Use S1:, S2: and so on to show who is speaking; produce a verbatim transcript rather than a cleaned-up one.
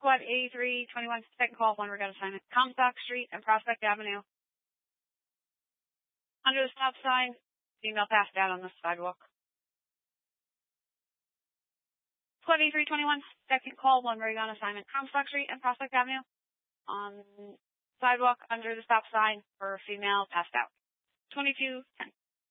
S1: Squad eighty-three twenty-one, second call, one regard assignment, Comstock Street and Prospect Avenue. Under the stop sign, female passed out on the sidewalk. Squad eighty-three twenty-one, second call, one regard assignment, Comstock Street and Prospect Avenue. On sidewalk under the stop sign for a female passed out. twenty-two ten.